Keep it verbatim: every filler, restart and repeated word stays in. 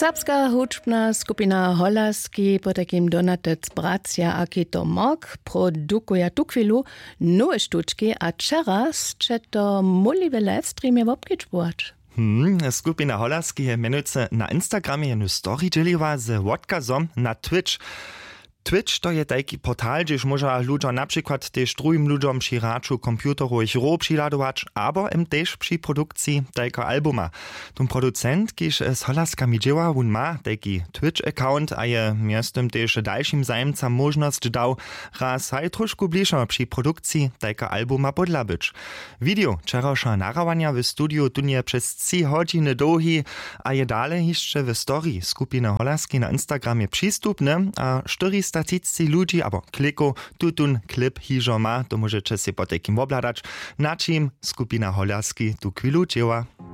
Serbska hudžbna skupina Holaski po takim donatec bracia Akito Mok produkuje tu chwilu nowe sztuczki, a teraz czy to możliwe live streamie w obkiczbować. Hmm, skupina Holaski je menujúce na Instagramie jednu story dzieliła z odkazom na Twitch. Twitch to je taki portal, gdzież można ludziom na przykład też drugim ludziom przy raczu komputerowych ro przyladować, albo im też przy produkcji takiego albuma. Ten producent, gdzież z Holaskami dzieła, on ma taki Twitch-account, a je miastem też dalszym zajemcom możność dał raz haj troszkę bliżej przy produkcji takiego albuma podlabyć. Video wczorajszego narawania w studiu tunie przez trzy godziny długi, a je dalej jeszcze w story skupiny Holaski na Instagramie przystupne, a czterysta tysięcy ludzi, albo kliku, tutun klip hižo ma, to możecie się po takim obladać, na czym skupina Holaski tu chwilu dzieła.